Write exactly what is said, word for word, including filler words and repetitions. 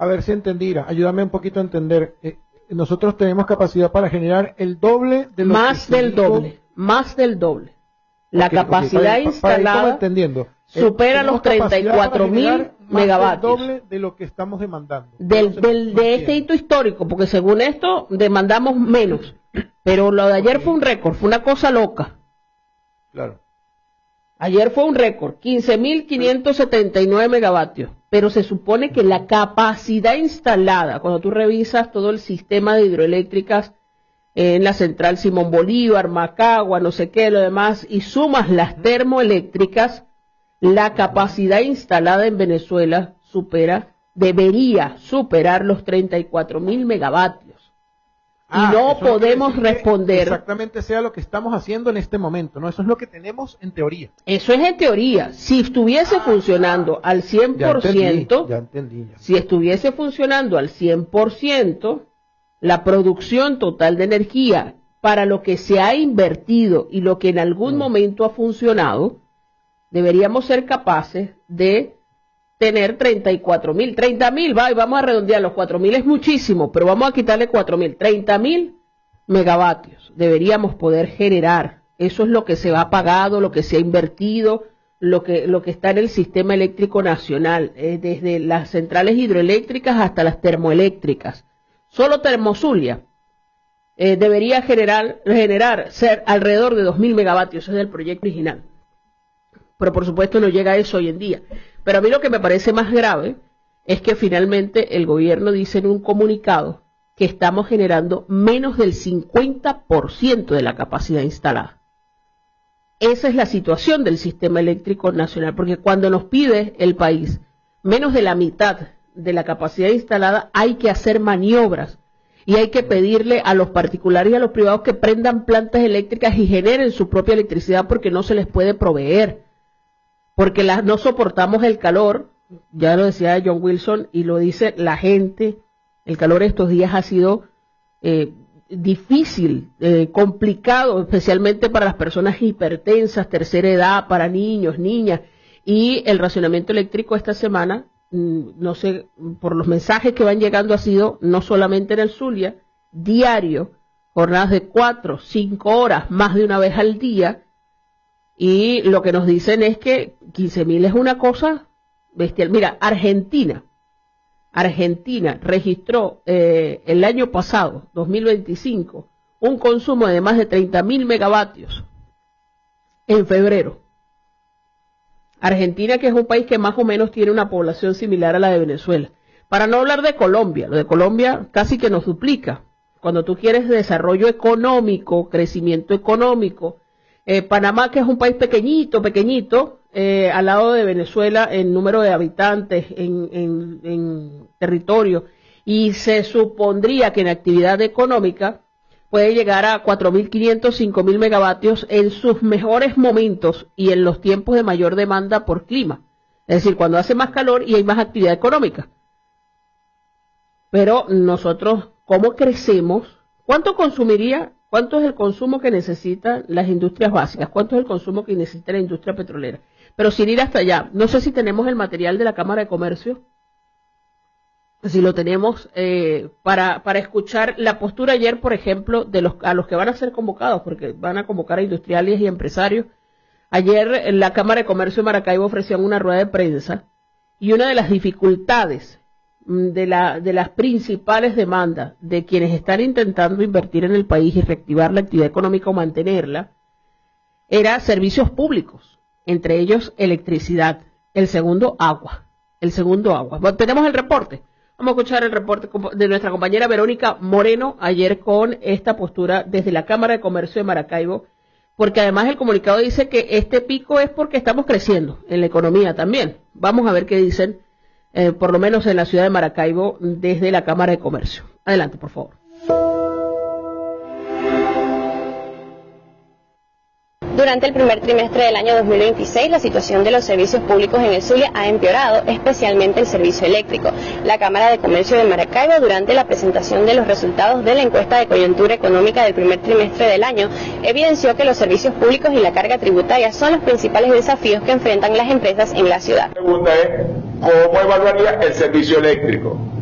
A ver si entendí, ayúdame un poquito a entender. Eh, nosotros tenemos capacidad para generar el doble de lo más que del doble, más del doble. La okay, capacidad okay, para, instalada para entendiendo. supera eh, los treinta y cuatro mil megavatios. Del doble de lo que estamos demandando. Del, del, de este hito histórico, porque según esto demandamos menos. Pero lo de ayer okay. fue un récord, fue una cosa loca. Claro. Ayer fue un récord, quince mil quinientos setenta y nueve megavatios. Pero se supone que la capacidad instalada, cuando tú revisas todo el sistema de hidroeléctricas en la central Simón Bolívar, Macagua, no sé qué, lo demás, y sumas las termoeléctricas, la capacidad instalada en Venezuela supera, debería superar los treinta y cuatro mil megavatios. Ah, y no podemos responder. Exactamente sea lo que estamos haciendo en este momento, ¿no? Eso es lo que tenemos en teoría. Eso es en teoría. Si estuviese ah, funcionando ah, al cien por ciento, ya entendí, ya entendí, ya. si estuviese funcionando al cien por ciento, la producción total de energía para lo que se ha invertido y lo que en algún no. momento ha funcionado, deberíamos ser capaces de tener treinta y cuatro mil, treinta mil, va, y vamos a redondear, los cuatro mil es muchísimo, pero vamos a quitarle cuatro mil, treinta mil megavatios deberíamos poder generar. Eso es lo que se ha pagado, lo que se ha invertido, lo que, lo que está en el sistema eléctrico nacional, eh, desde las centrales hidroeléctricas hasta las termoeléctricas. Solo Termozulia eh, debería generar, generar ser alrededor de dos mil megavatios, ese es el proyecto original. Pero por supuesto no llega a eso hoy en día. Pero a mí lo que me parece más grave es que finalmente el gobierno dice en un comunicado que estamos generando menos del cincuenta por ciento de la capacidad instalada. Esa es la situación del sistema eléctrico nacional, porque cuando nos pide el país menos de la mitad de la capacidad instalada, hay que hacer maniobras y hay que pedirle a los particulares y a los privados que prendan plantas eléctricas y generen su propia electricidad porque no se les puede proveer. Porque la, no soportamos el calor, ya lo decía John Wilson y lo dice la gente, el calor estos días ha sido eh, difícil, eh, complicado, especialmente para las personas hipertensas, tercera edad, para niños, niñas, y el racionamiento eléctrico esta semana, mmm, no sé, por los mensajes que van llegando ha sido, no solamente en el Zulia, diario, jornadas de cuatro, cinco horas, más de una vez al día. Y lo que nos dicen es que quince mil es una cosa bestial. Mira, Argentina, Argentina registró eh, el año pasado, dos mil veinticinco, un consumo de más de treinta mil megavatios en febrero. Argentina, que es un país que más o menos tiene una población similar a la de Venezuela. Para no hablar de Colombia, lo de Colombia casi que nos duplica. Cuando tú quieres desarrollo económico, crecimiento económico, Eh, Panamá, que es un país pequeñito, pequeñito, eh, al lado de Venezuela en número de habitantes, en, en, en territorio, y se supondría que en actividad económica puede llegar a cuatro mil quinientos, cinco mil megavatios en sus mejores momentos y en los tiempos de mayor demanda por clima. Es decir, cuando hace más calor y hay más actividad económica. Pero nosotros, ¿cómo crecemos? ¿Cuánto consumiría? ¿Cuánto es el consumo que necesitan las industrias básicas? ¿Cuánto es el consumo que necesita la industria petrolera? Pero sin ir hasta allá, no sé si tenemos el material de la Cámara de Comercio, si lo tenemos, eh, para, para escuchar la postura ayer, por ejemplo, de los a los que van a ser convocados, porque van a convocar a industriales y empresarios. Ayer en la Cámara de Comercio de Maracaibo ofrecían una rueda de prensa y una de las dificultades de, la, de las principales demandas de quienes están intentando invertir en el país y reactivar la actividad económica o mantenerla, era servicios públicos, entre ellos electricidad, el segundo agua, el segundo agua. Bueno, tenemos el reporte, vamos a escuchar el reporte de nuestra compañera Verónica Moreno ayer con esta postura desde la Cámara de Comercio de Maracaibo, porque además el comunicado dice que este pico es porque estamos creciendo en la economía también. Vamos a ver qué dicen Eh, por lo menos en la ciudad de Maracaibo, desde la Cámara de Comercio. Adelante, por favor. Durante el primer trimestre del año dos mil veintiséis, la situación de los servicios públicos en el Zulia ha empeorado, especialmente el servicio eléctrico. La Cámara de Comercio de Maracaibo, durante la presentación de los resultados de la encuesta de coyuntura económica del primer trimestre del año, evidenció que los servicios públicos y la carga tributaria son los principales desafíos que enfrentan las empresas en la ciudad. La pregunta es, ¿cómo evaluaría el servicio eléctrico?